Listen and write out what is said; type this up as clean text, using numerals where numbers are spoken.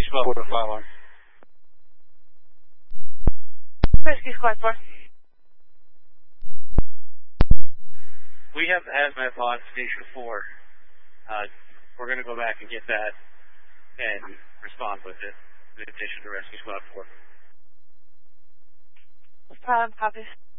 Rescue Squad 4 to 5 on. Rescue Squad 4. We have hazmat pod Station 4. We're going to go back and get that and respond with it, in addition to Rescue Squad 4. No problem, copy.